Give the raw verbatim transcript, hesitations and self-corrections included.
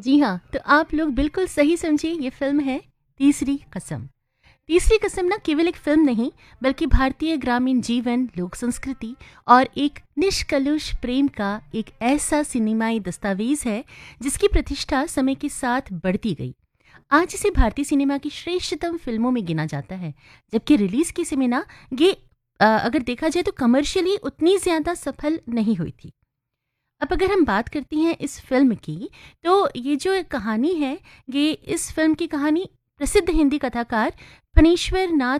जी हाँ, तो आप लोग बिल्कुल सही समझे, ये फ़िल्म है तीसरी कसम। तीसरी कसम ना केवल एक फ़िल्म नहीं, बल्कि भारतीय ग्रामीण जीवन, लोक संस्कृति और एक निष्कलुष प्रेम का एक ऐसा सिनेमाई दस्तावेज़ है, जिसकी प्रतिष्ठा समय के साथ बढ़ती गई। आज इसे भारतीय सिनेमा की श्रेष्ठतम फ़िल्मों में गिना जाता है, जबकि रिलीज़ के समय ना ये अ, अगर देखा जाए तो कमर्शियली उतनी ज़्यादा सफल नहीं हुई थी। अब अगर हम बात करती हैं इस फ़िल्म की, तो ये जो एक कहानी है, ये इस फ़िल्म की कहानी प्रसिद्ध हिंदी कथाकार फणीश्वर नाथ